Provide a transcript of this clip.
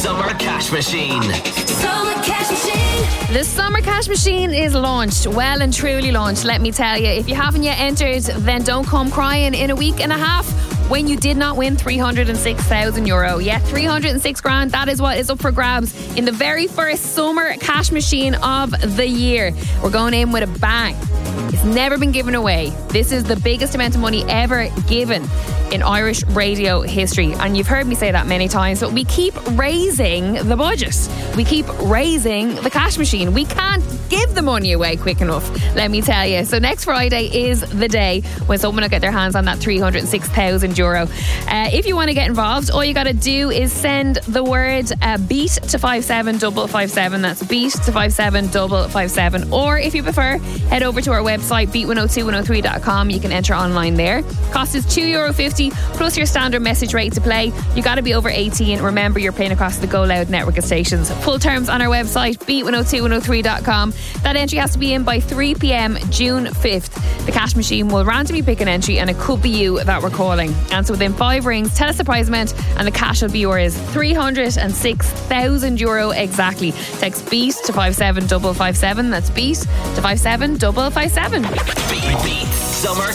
Summer Cash Machine. Summer Cash Machine. The Summer Cash Machine is launched, well and truly launched, let me tell you. If you haven't yet entered, then don't come crying in a week and a half when you did not win €306,000. Yeah, 306 grand, that is what is up for grabs in the very first Summer Cash Machine of the year. We're going in with a bang. It's never been given away. This is the biggest amount of money ever given in Irish radio history. And you've heard me say that many times, but we keep raising the budget. We keep raising the cash machine. We can't give the money away quick enough, let me tell you. So next Friday is the day when someone will get their hands on that €306,000. If you want to get involved, all you got to do is send the word BEAT to 57557. That's BEAT to 57557. Or if you prefer, head over to our website, beat102103.com. You can enter online there. Cost is €2.50 plus your standard message rate to play. You got to be over 18. Remember, you're paying across the Go Loud network of stations. Full terms on our website, beat102103.com. That entry has to be in by 3 p.m. June 5th. The cash machine will randomly pick an entry and it could be you that we're calling. Answer within 5 rings, tell us the prize amount and the cash will be yours. €306,000 exactly. Text BEAT to 57557. That's BEAT to 57557. Beat Summer